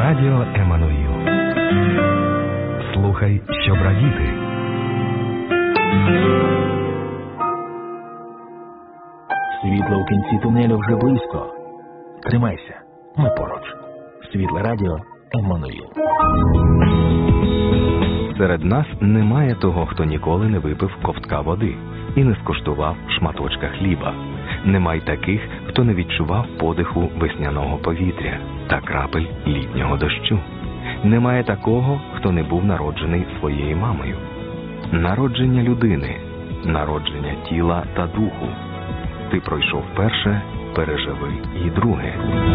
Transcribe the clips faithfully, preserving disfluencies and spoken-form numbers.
Радіо Еммануїл. Слухай, щоб радіти. Світло в кінці тунелю вже близько. Тримайся, ми поруч. Світле радіо Еммануїл. Серед нас немає того, хто ніколи не випив ковтка води і не скуштував шматочка хліба. Немає таких, хто не відчував подиху весняного повітря та крапель літнього дощу. Немає такого, хто не був народжений своєю мамою. Народження людини, народження тіла та духу. Ти пройшов перше, переживи і друге.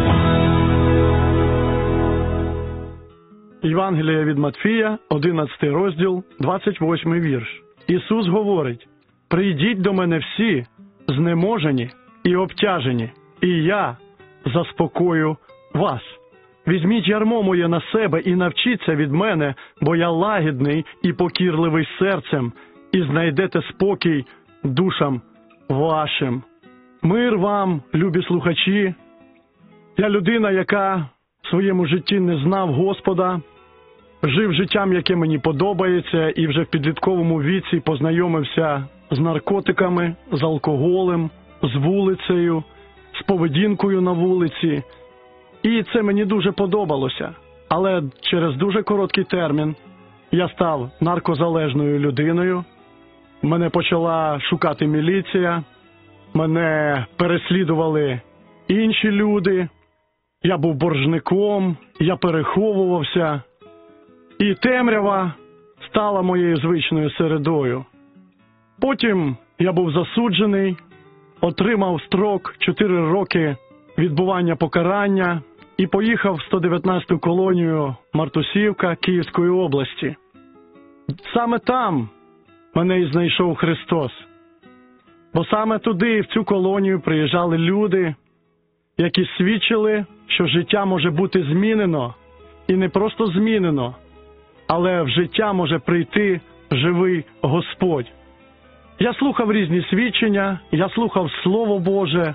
Євангелія від Матфія, одинадцятий розділ, двадцять восьмий вірш. Ісус говорить: «Прийдіть до мене всі, знеможені і обтяжені, і я заспокою вас. Візьміть ярмо моє на себе і навчіться від мене, бо я лагідний і покірливий серцем, і знайдете спокій душам вашим». Мир вам, любі слухачі. Я людина, яка в своєму житті не знав Господа, жив життям, яке мені подобається, і вже в підлітковому віці познайомився з наркотиками, з алкоголем, з вулицею, з поведінкою на вулиці. І це мені дуже подобалося. Але через дуже короткий термін я став наркозалежною людиною. Мене почала шукати міліція, мене переслідували інші люди. Я був боржником, я переховувався. І темрява стала моєю звичною середою. Потім я був засуджений, отримав строк чотири роки відбування покарання і поїхав в сто дев'ятнадцяту колонію Мартусівка Київської області. Саме там мене і знайшов Христос. Бо саме туди, в цю колонію, приїжджали люди, які свідчили, що життя може бути змінено. І не просто змінено, але в життя може прийти живий Господь. Я слухав різні свідчення, я слухав Слово Боже,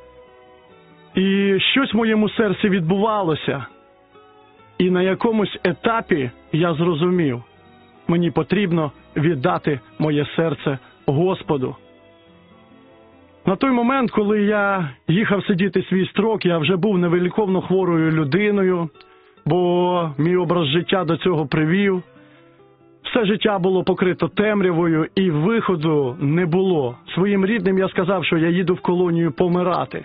і щось в моєму серці відбувалося. І на якомусь етапі я зрозумів, мені потрібно віддати моє серце Господу. На той момент, коли я їхав сидіти свій строк, я вже був невиліковно хворою людиною, бо мій образ життя до цього привів. Все життя було покрито темрявою і виходу не було. Своїм рідним я сказав, що я їду в колонію помирати.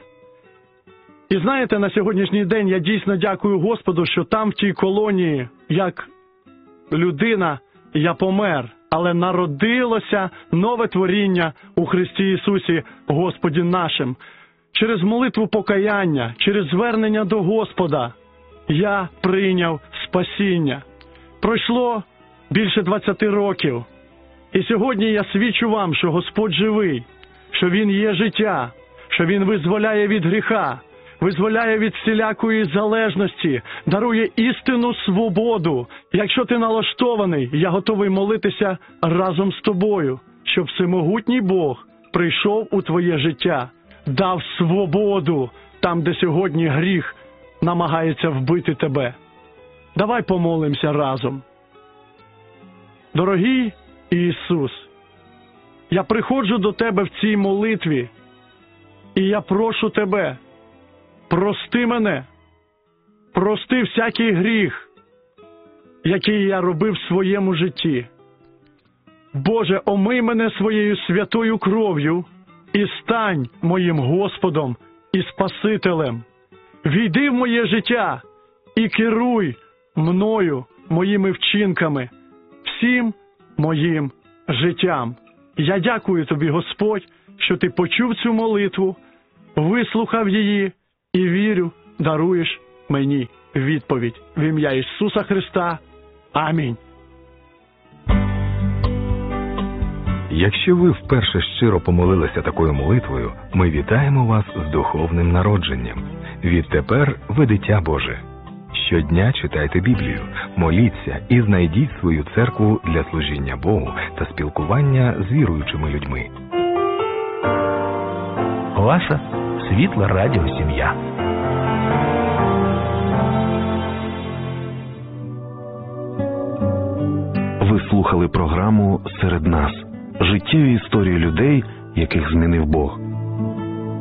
І знаєте, на сьогоднішній день я дійсно дякую Господу, що там в тій колонії, як людина, я помер. Але народилося нове творіння у Христі Ісусі, Господі нашим. Через молитву покаяння, через звернення до Господа я прийняв спасіння. Пройшло більше двадцяти років. І сьогодні я свідчу вам, що Господь живий, що Він є життя, що Він визволяє від гріха, визволяє від всілякої залежності, дарує істинну свободу. Якщо ти налаштований, я готовий молитися разом з тобою, щоб всемогутній Бог прийшов у твоє життя, дав свободу там, де сьогодні гріх намагається вбити тебе. Давай помолимося разом. Дорогий Ісус, я приходжу до Тебе в цій молитві, і я прошу Тебе, прости мене, прости всякий гріх, який я робив в своєму житті. Боже, омий мене своєю святою кров'ю і стань моїм Господом і Спасителем. Війди в моє життя і керуй мною, моїми вчинками, всім моїм життям. Я дякую Тобі, Господь, що Ти почув цю молитву, вислухав її і вірю, даруєш мені відповідь. В ім'я Ісуса Христа. Амінь. Якщо ви вперше щиро помолилися такою молитвою, ми вітаємо вас з духовним народженням. Відтепер ви дитя Боже. Щодня читайте Біблію, моліться і знайдіть свою церкву для служіння Богу та спілкування з віруючими людьми. Ваша Світле радіо Сім'я. слухали програму «Серед нас» – життєві історії людей, яких змінив Бог.